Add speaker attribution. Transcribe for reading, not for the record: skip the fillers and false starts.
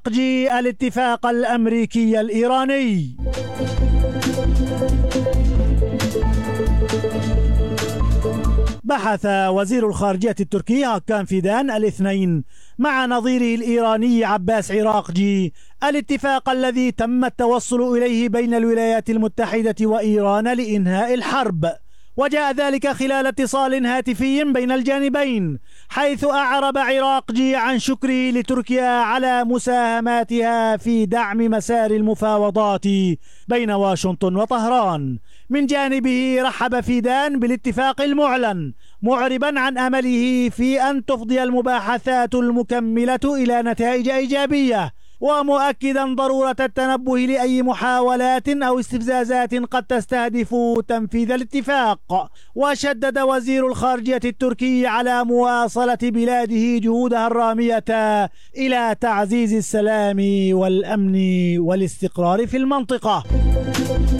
Speaker 1: عراقجي الاتفاق الأمريكي الإيراني. بحث وزير الخارجية التركي هاكان فيدان الاثنين مع نظيره الإيراني عباس عراقجي الاتفاق الذي تم التوصل إليه بين الولايات المتحدة وإيران لإنهاء الحرب، وجاء ذلك خلال اتصال هاتفي بين الجانبين، حيث أعرب عراقجي عن شكره لتركيا على مساهماتها في دعم مسار المفاوضات بين واشنطن وطهران. من جانبه رحب فيدان بالاتفاق المعلن، معربا عن أمله في أن تفضي المباحثات المكملة إلى نتائج إيجابية، ومؤكدا ضرورة التنبه لأي محاولات أو استفزازات قد تستهدف تنفيذ الاتفاق. وشدد وزير الخارجية التركي على مواصلة بلاده جهودها الرامية إلى تعزيز السلام والأمن والاستقرار في المنطقة.